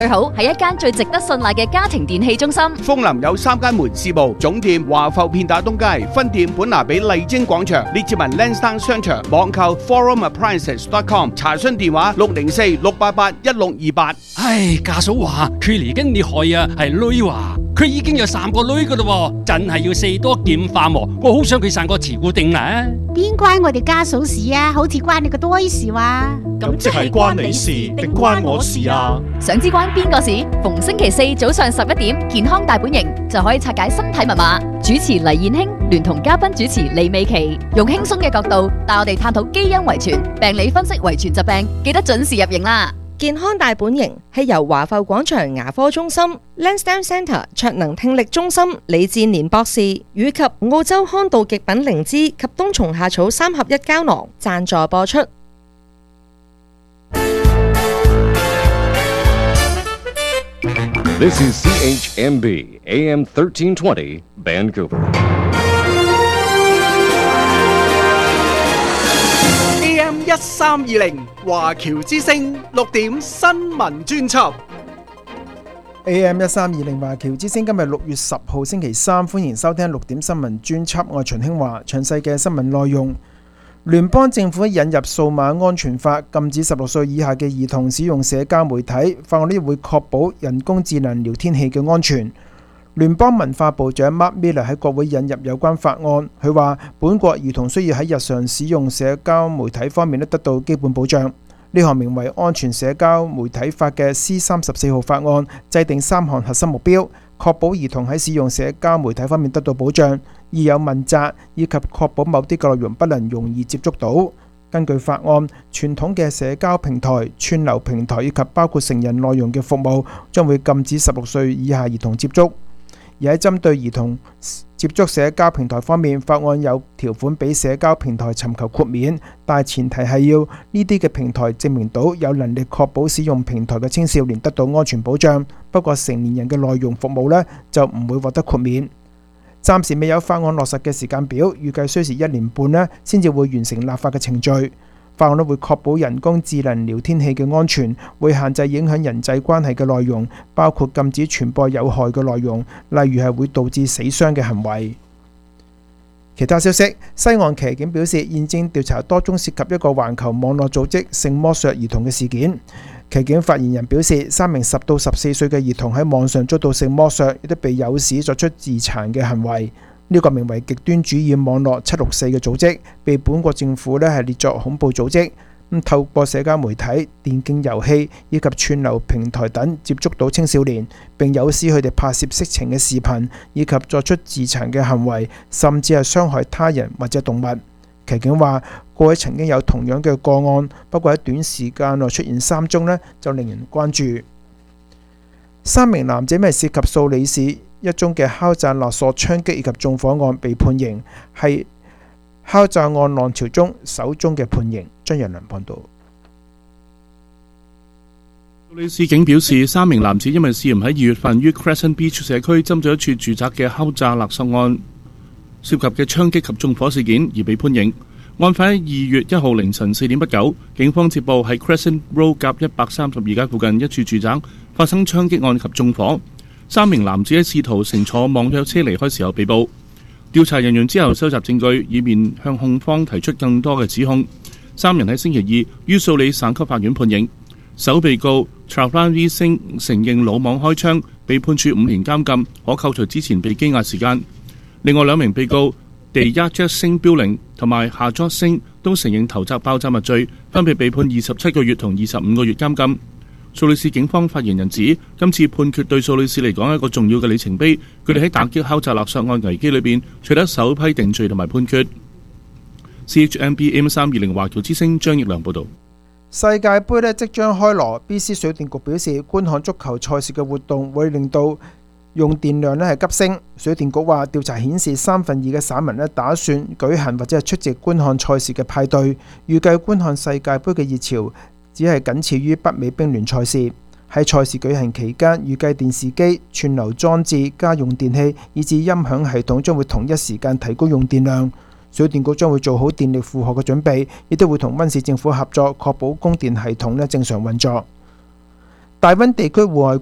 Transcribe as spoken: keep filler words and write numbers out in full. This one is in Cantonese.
最好係一間最值得信賴嘅家庭電器中心。 楓林有三間門市部，總店華埠片打東街，分店本拿比麗晶廣場，列治文 Lansdowne 商場，網購 forum appliances dot com， 查詢電話六零四六八八一六二八。 唉，家嫂話佢嚟緊你害啊，係女話佢已經有三個女噶啦，真係要四多劍化喎。我好想佢生個慈固定啦。 邊關我哋家嫂事啊？好似關你個多事話。 咁即係關你事定關我事啊？ 想知關邊個事？逢星期四早上十一點，健康大本營就可以拆解身體密碼。主持黎燕卿聯同嘉賓主持李美琪，用輕鬆嘅角度帶我哋探討基因遺傳、病理分析遺傳疾病，記得準時入營啦！ 健康大本營係由華埠廣場牙科中心、Lansdowne Centre 卓能聽力中心李志年博士以及澳洲康道極品靈芝及冬蟲夏草三合一膠囊贊助播出。 This is C H M B A M thirteen twenty Vancouver。 A M 一三二零華僑之聲六點新聞專輯。 A M 一三二零華僑之聲今日六月十號星期三，歡迎收聽六點新聞專輯。我係秦興華，詳細嘅新聞內容。聯邦政府引入數碼安全法，禁止十六歲以下嘅兒童使用社交媒體。法案呢會確保人工智能聊天器嘅安全。聯邦文化部長 Mark Miller 喺國會引入有關法案，佢話本國兒童需要喺日常使用社交媒體方面得到基本保障。呢項名為《安全社交媒體法》嘅 C 三十四號法案，制定三項核心目標，確保兒童喺使用社交媒體方面得到保障，而有問責，以及確保某啲嘅內容不能容易接觸到。根據法案，傳統嘅社交平台、串流平台以及包括成人內容嘅服務，將會禁止十六歲以下兒童接觸。而喺針對兒童接觸社交平台方面，法案有條款俾社交平台尋求豁免，但係前提係要呢啲嘅平台證明到有能力確保使用平台嘅青少年得到安全保障。不過成年人嘅內容服務呢，就唔會獲得豁免。暫時未有法案落實嘅時間表，預計需時一年半呢先至會完成立法嘅程序。法案都會確保人工智能聊天器嘅安全，會限制影響人際關係嘅內容，包括禁止傳播有害嘅內容，例如係會導致死傷嘅行為。其他消息，西岸騎警表示現正調查多宗涉及一個環球網絡組織性剝削兒童嘅事件。騎警發言人表示，三名十到十四歲嘅兒童喺網上遭到性剝削，亦都被誘使作出自殘嘅行為。呢個名為極端主義網絡七六四嘅組織，被本國政府呢係列作恐怖組織。咁透過社交媒體、電競遊戲以及串流平台等接觸到青少年，並誘使佢哋拍攝色情嘅視頻，以及作出自殘嘅行為，甚至係傷害他人或者動物。騎警話，過去曾經有同樣嘅個案，不過喺短時間內出現三宗呢，就令人關注。三名男子因為涉及蘇黎世一宗嘅敲詐勒索、槍擊以及縱火案被判刑，係敲詐案浪潮中首宗嘅判刑。張仁良報道。 蘇黎世警表示，三名男子因為涉嫌喺二月份於 Crescent Beach 社區針對一處住宅嘅敲詐勒索案涉及嘅槍擊及縱火事件而被判刑。案發喺二月一號凌晨四點不久，警方接報喺 Crescent Road 甲一百三十二街附近一處住宅發生槍擊案及縱火。三名男子喺試圖乘坐網約車離開時候被捕。調查人員之後收集證據，以便向控方提出更多嘅指控。三人喺星期二於素里省級法院判刑。首被告 Travan V 星承認魯莽開槍，被判處五年監禁，可扣除之前被羈押時間。另外兩名被告地亞爵星標靈同埋夏佐星都承認投擲爆炸物罪，分別被判二十七個月同二十五個月監禁。蘇黎世警方發言人指，今次判決對蘇黎世嚟講係一個重要嘅里程碑，佢哋喺打擊敲詐勒索案危機裏邊取得首批定罪同埋判決。C H M B A M 三二零華僑之聲張益良報道。 世界盃呢即將開鑼 ，B C 水電局表示，觀看足球賽事嘅活動會令到用電量呢係急升。水電局話，調查顯示三分二嘅省民呢打算舉行或者係出席觀看賽事嘅派對，預計觀看世界盃嘅熱潮只係僅次於北美冰聯賽事。喺賽事舉行期間，預計電視機、串流裝置、家用電器以至音響系統將會同一時間提高用電量。水電局將會做好電力負荷嘅準備，亦都會同溫市政府合作，確保供電系統呢正常運作。 大溫地區戶外